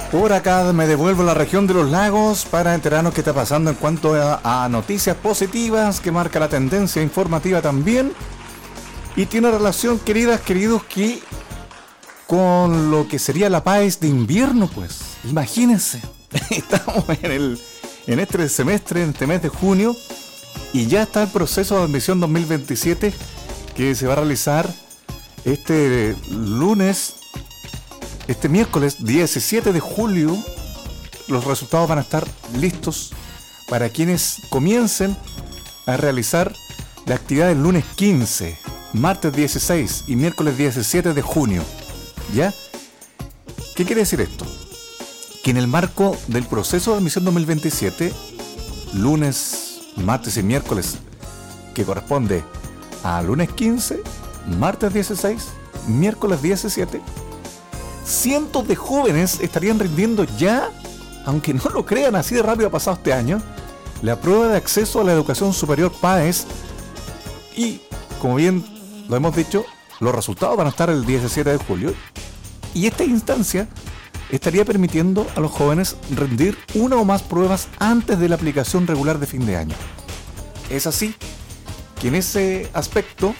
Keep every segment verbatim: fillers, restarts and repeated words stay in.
Por acá me devuelvo a la región de los lagos para enterarnos qué está pasando en cuanto a, a noticias positivas que marca la tendencia informativa también. Y tiene relación, queridas, queridos, que con lo que sería la paz de invierno, pues. Imagínense, estamos en, el, en este semestre, en este mes de junio, y ya está el proceso de admisión dos mil veintisiete que se va a realizar este lunes. Este miércoles diecisiete de julio, los resultados van a estar listos para quienes comiencen a realizar la actividad el lunes quince, martes dieciséis y miércoles diecisiete de junio. ¿Ya? ¿Qué quiere decir esto? Que en el marco del proceso de admisión dos mil veintisiete, lunes, martes y miércoles, que corresponde a lunes quince, martes dieciséis, miércoles diecisiete, cientos de jóvenes estarían rindiendo ya, aunque no lo crean, así de rápido ha pasado este año, la prueba de acceso a la educación superior PAES. Y, como bien lo hemos dicho, los resultados van a estar el diecisiete de julio. Y esta instancia estaría permitiendo a los jóvenes rendir una o más pruebas antes de la aplicación regular de fin de año. Es así que en ese aspecto,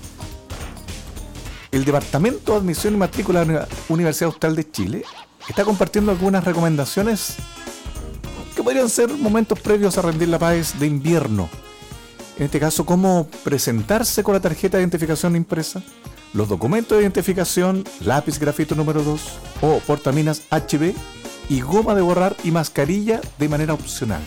el Departamento de Admisión y Matrícula de la Universidad Austral de Chile está compartiendo algunas recomendaciones que podrían ser momentos previos a rendir la PAES de invierno. En este caso, cómo presentarse con la tarjeta de identificación impresa, los documentos de identificación, lápiz grafito número dos o portaminas H B y goma de borrar y mascarilla de manera opcional.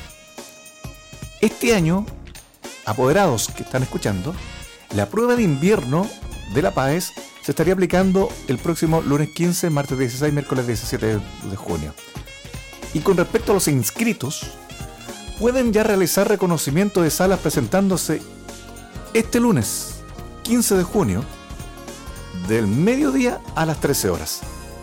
Este año, apoderados que están escuchando, la prueba de invierno de la PAES se estaría aplicando el próximo lunes quince, martes dieciséis, miércoles diecisiete de junio. Y con respecto a los inscritos, pueden ya realizar reconocimiento de salas presentándose este lunes quince de junio del mediodía a las trece horas.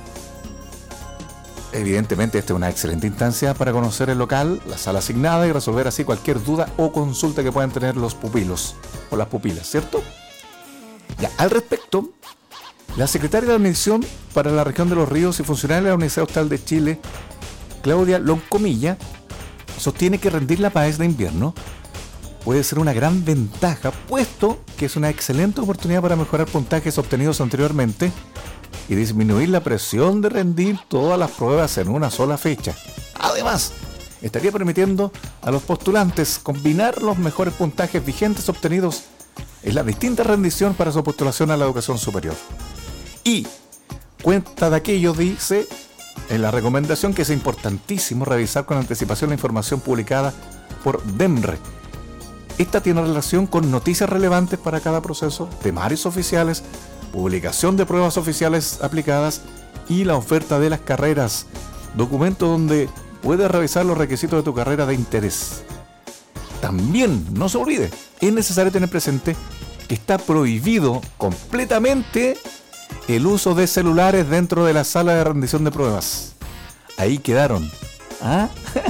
Evidentemente esta es una excelente instancia para conocer el local, la sala asignada y resolver así cualquier duda o consulta que puedan tener los pupilos o las pupilas, ¿cierto? Ya, al respecto, la secretaria de Admisión para la región de los Ríos y funcionaria de la Universidad Austral de Chile, Claudia Loncomilla, sostiene que rendir la PAES de invierno puede ser una gran ventaja, puesto que es una excelente oportunidad para mejorar puntajes obtenidos anteriormente y disminuir la presión de rendir todas las pruebas en una sola fecha. Además, estaría permitiendo a los postulantes combinar los mejores puntajes vigentes obtenidos en la distinta rendición para su postulación a la educación superior. Y cuenta de aquello, dice en la recomendación, que es importantísimo revisar con anticipación la información publicada por DEMRE. Esta tiene relación con noticias relevantes para cada proceso, temarios oficiales, publicación de pruebas oficiales aplicadas y la oferta de las carreras, documento donde puedes revisar los requisitos de tu carrera de interés. También, no se olvide, es necesario tener presente que está prohibido completamente el uso de celulares dentro de la sala de rendición de pruebas. Ahí quedaron. ¿Ah?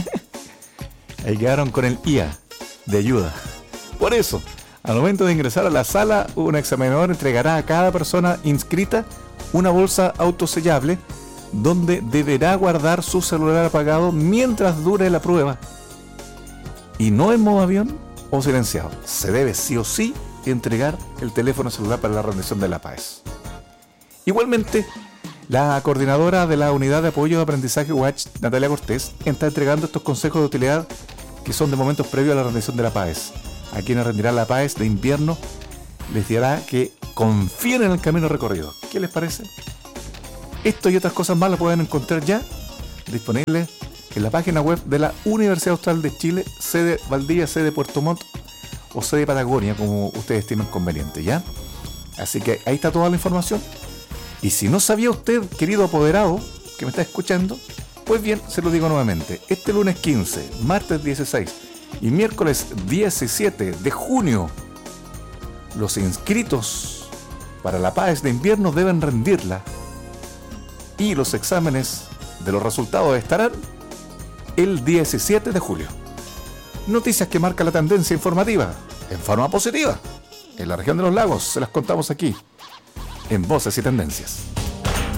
Ahí quedaron con el I A de ayuda. Por eso, al momento de ingresar a la sala, un examinador entregará a cada persona inscrita una bolsa autosellable donde deberá guardar su celular apagado mientras dure la prueba. Y no en modo avión o silenciado. Se debe sí o sí entregar el teléfono celular para la rendición de la PAES. Igualmente, la coordinadora de la Unidad de Apoyo de Aprendizaje U A C H, Natalia Cortés, está entregando estos consejos de utilidad que son de momentos previos a la rendición de la PAES. A quienes rendirá la PAES de invierno les dirá que confíen en el camino recorrido. ¿Qué les parece? Esto y otras cosas más las pueden encontrar ya disponibles en la página web de la Universidad Austral de Chile, sede Valdivia, sede Puerto Montt o sede Patagonia, como ustedes estimen conveniente, ¿ya? Así que ahí está toda la información. Y si no sabía usted, querido apoderado que me está escuchando, pues bien, se lo digo nuevamente. Este lunes quince, martes dieciséis y miércoles diecisiete de junio, los inscritos para la PAES de invierno deben rendirla y los exámenes de los resultados estarán el diecisiete de julio. Noticias que marcan la tendencia informativa en forma positiva en la región de los lagos. Se las contamos aquí en Voces y Tendencias.